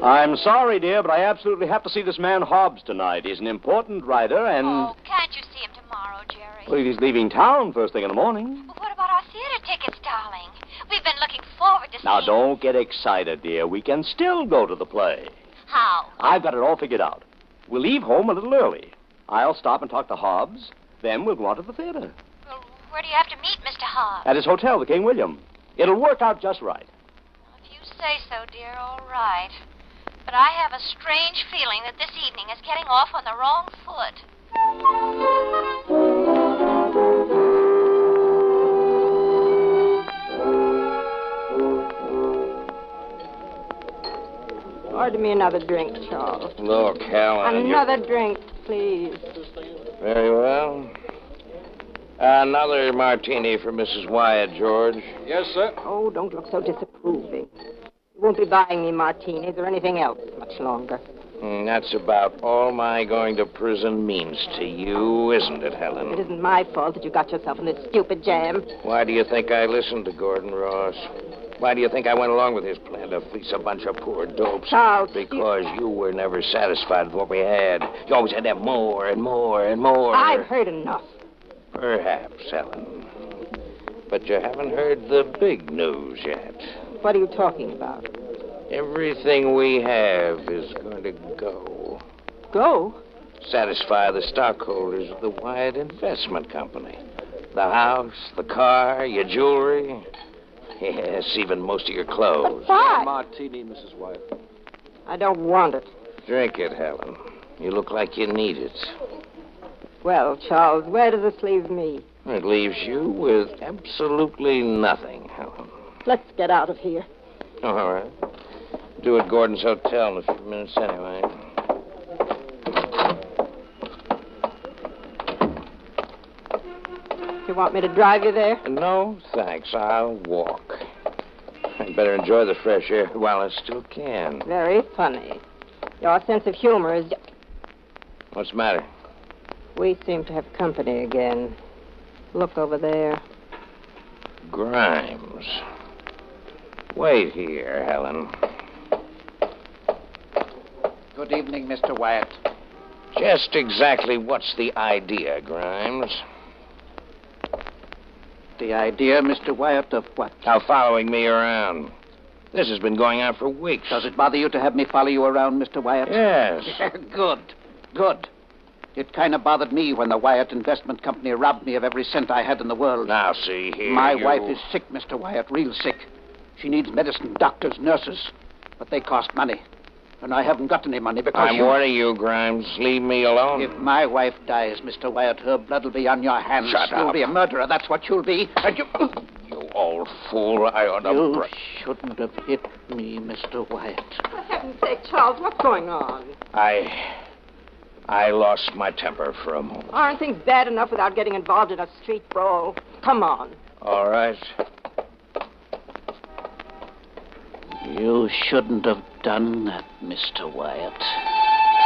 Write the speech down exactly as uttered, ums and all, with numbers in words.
I'm sorry, dear, but I absolutely have to see this man Hobbs tonight. He's an important writer, and... Oh, can't you see him tomorrow, Jerry? Well, he's leaving town first thing in the morning. Well, what about our theater tickets, darling? We've been looking forward to seeing... Now, don't get excited, dear. We can still go to the play. How? I've got it all figured out. We'll leave home a little early. I'll stop and talk to Hobbs. Then we'll go on to the theater. Well, where do you have to meet Mister Hobbs? At his hotel, the King William. It'll work out just right. Well, if you say so, dear, all right. But I have a strange feeling that this evening is getting off on the wrong foot. Order me another drink, Charles. Look, Helen. Another drink, please. Very well. Another martini for Missus Wyatt, George. Yes, sir. Oh, don't look so disapproving. You won't be buying me martinis or anything else much longer. Mm, that's about all my going to prison means to you, isn't it, Helen? It isn't my fault that you got yourself in this stupid jam. Why do you think I listened to Gordon Ross? Why do you think I went along with his plan to fleece a bunch of poor dopes? Charles, Because you... you were never satisfied with what we had. You always had to have more and more and more. I've heard enough. Perhaps, Helen. But you haven't heard the big news yet. What are you talking about? Everything we have is going to go. Go? Satisfy the stockholders of the Wyatt Investment Company. The house, the car, your jewelry. Yes, even most of your clothes. But why? Martini, Missus Wyatt. I don't want it. Drink it, Helen. You look like you need it. Well, Charles, where does this leave me? It leaves you with absolutely nothing, Helen. Let's get out of here. All right. Do at Gordon's Hotel in a few minutes anyway. You want me to drive you there? No, thanks. I'll walk. I'd better enjoy the fresh air while I still can. Very funny. Your sense of humor is... What's the matter? We seem to have company again. Look over there. Grimes. Wait here, Helen. Good evening, Mister Wyatt. Just exactly what's the idea, Grimes? The idea, Mister Wyatt, of what? Now, following me around. This has been going on for weeks. Does it bother you to have me follow you around, Mister Wyatt? Yes. Good. Good. It kind of bothered me when the Wyatt Investment Company robbed me of every cent I had in the world. Now, see here. My you... wife is sick, Mister Wyatt, real sick. She needs medicine, doctors, nurses. But they cost money. And I haven't got any money because I'm you... warning you, Grimes. Leave me alone. If my wife dies, Mister Wyatt, her blood will be on your hands. Shut you'll up. be a murderer. That's what you'll be. And you... You old fool. I ought to... You br- shouldn't have hit me, Mister Wyatt. For heaven's sake, Charles, what's going on? I... I lost my temper for a moment. Aren't things bad enough without getting involved in a street brawl? Come on. All right. You shouldn't have done that, Mister Wyatt.